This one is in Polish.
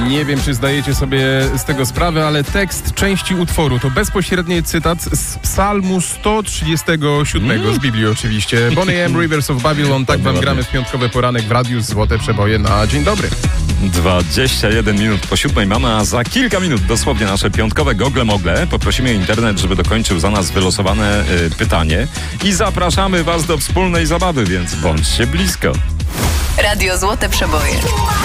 Nie wiem, czy zdajecie sobie z tego sprawę, ale tekst części utworu to bezpośredni cytat z Psalmu 137 z Biblii oczywiście. Boney M. Rivers of Babylon, tak wam gramy w piątkowy poranek w radiu Złote Przeboje na dzień dobry. 21 minut po 7 mamy, a za kilka minut dosłownie nasze piątkowe gogle-mogle. Poprosimy internet, żeby dokończył za nas wylosowane pytanie i zapraszamy was do wspólnej zabawy, więc bądźcie blisko. Radio Złote Przeboje.